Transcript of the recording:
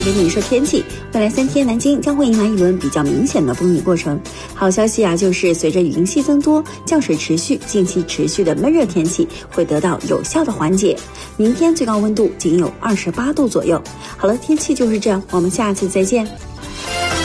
给你说天气，未来3天南京将会迎来一轮比较明显的风雨过程。好消息啊，就是随着云系增多，降水持续，近期持续的闷热天气会得到有效的缓解。明天最高温度仅有28度左右。好了，天气就是这样，我们下次再见。